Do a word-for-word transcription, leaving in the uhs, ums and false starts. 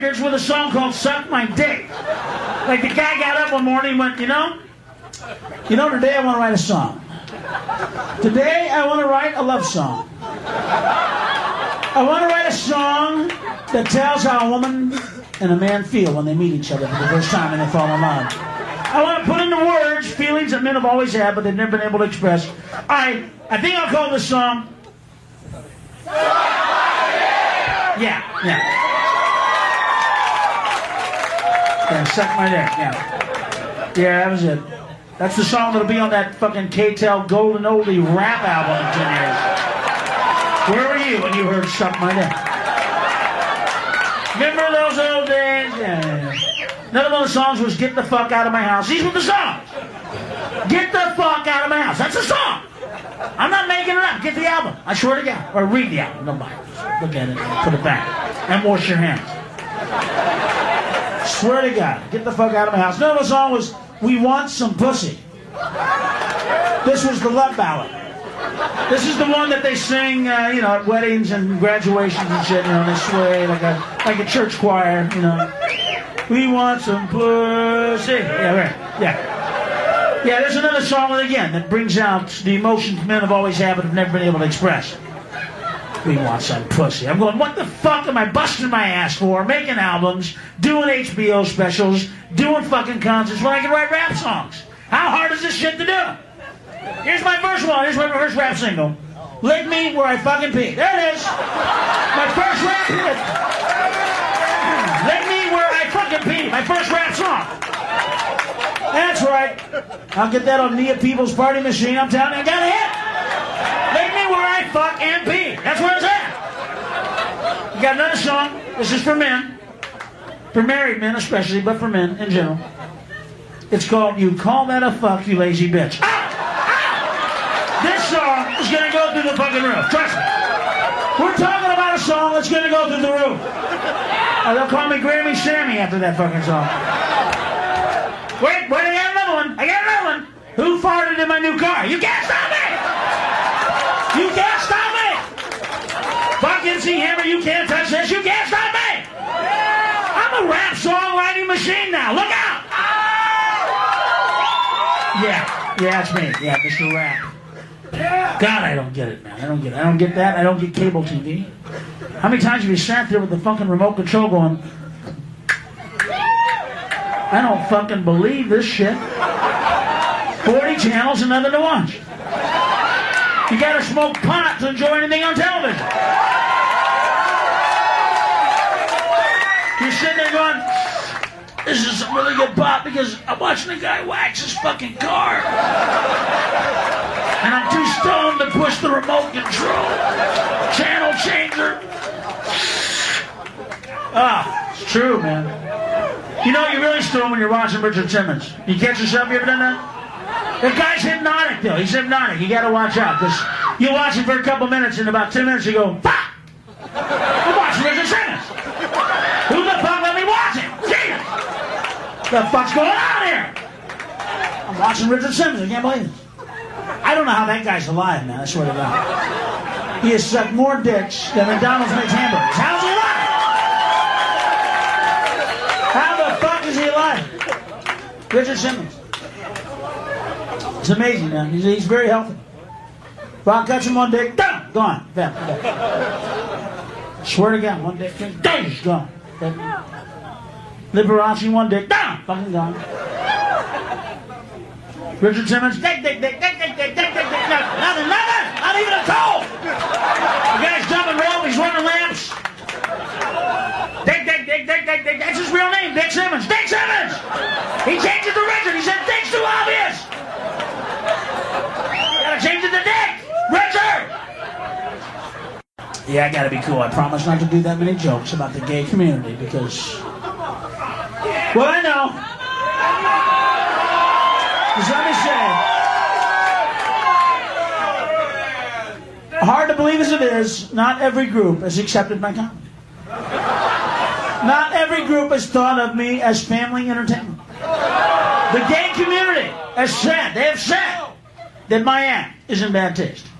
with a song called Suck My Dick. Like the guy got up one morning and went, you know, you know, today I want to write a song. Today I want to write a love song. I want to write a song that tells how a woman and a man feel when they meet each other for the first time and they fall in love. I want to put into words feelings that men have always had but they've never been able to express. I, I think I'll call this song... Yeah, yeah. Yeah, Suck My Dick, yeah. Yeah, that was it. That's the song that'll be on that fucking K-Tel Golden Oldie rap album in ten years. Where were you when you heard Suck My Dick? Remember those old days? Yeah, yeah, yeah. None of those songs was Get the Fuck Out of My House. These were the songs. Get the fuck out of my house. That's the song. I'm not making it up. Get the album. I swear to God. Or read the album. Don't buy it. Just look at it and put it back. And wash your hands. Swear to God, get the fuck out of my house. None of the song was, we want some pussy. This was the love ballad. This is the one that they sing, uh, you know, at weddings and graduations and shit, you know, they sway like a, like a church choir, you know. We want some pussy. Yeah, right, yeah. Yeah, there's another song, again, that brings out the emotions men have always had but have never been able to express. We want some pussy. I'm going, what the fuck am I busting my ass for? Making albums, doing H B O specials, doing fucking concerts when I can write rap songs. How hard is this shit to do? Here's my first one. Here's my first rap single. Lick Me Where I Fucking Pee. There it is. My first rap hit. Lick Me Where I Fucking Pee. My first rap song. That's right. I'll get that on Nia People's Party Machine. I'm telling you, I got a hit. Lick Me Where I Fuck and Pee. That's where it's at. You got another song. This is for men. For married men especially, but for men in general. It's called You Call That a Fuck, You Lazy Bitch. Ah! Ah! This song is going to go through the fucking roof. Trust me. We're talking about a song that's going to go through the roof. Oh, they'll call me Grammy Sammy after that fucking song. Wait, wait, I got another one. I got another one. Who farted in my new car? You can't stop me! You can't stop me! Fuck M C Hammer, you can't touch this. You can't stop me! I'm a rap songwriting machine now. Look out! Yeah, yeah, that's me. Yeah, Mister Rap. God, I don't get it, man. I don't get it. I don't get that. I don't get cable T V. How many times have you sat there with the fucking remote control going, I don't fucking believe this shit. forty channels and nothing to watch. You gotta smoke pot to enjoy anything on television. You're sitting there going, this is some really good pot because I'm watching a guy wax his fucking car. And I'm too stoned to push the remote control. Channel changer. Ah, it's true, man. You know, you're really stoned when you're watching Richard Simmons. You catch yourself, you ever done that? The guy's hypnotic, though. He's hypnotic. You gotta watch out, because you watch him for a couple minutes, and in about ten minutes you go, fuck! I'm watching Richard Simmons! Who the fuck let me watch him? Jesus! The fuck's going on here? I'm watching Richard Simmons. I can't believe it. I don't know how that guy's alive, man. I swear to God. He has sucked more dicks than McDonald's makes hamburgers. How's he alive? How the fuck is he alive? Richard Simmons. It's amazing, man. He's, he's very healthy. Ron cuts him one dick, done, gone. Fat. Swear to God, one dick, done, he's gone. Liberace, one dick, done, fucking gone. Richard Simmons, dick, dick, dick, dick, dick, dick, dick, dick, dick, nothing, nothing, not even a toe. The guy's jumping rope, he's running laps. Dick, dick, dick, dick, dick, dick, that's his real name, Dick Simmons, Dick Simmons. He changed it to Richard, he said, Dick's too obvious. Gotta change it to Dick! Richard! Yeah, I gotta be cool. I promise not to do that many jokes about the gay community because... Well, I know. Just let me say... Hard to believe as it is, not every group has accepted my comedy. Not every group has thought of me as family entertainment. The gay community has said, they have said, that my act is in bad taste.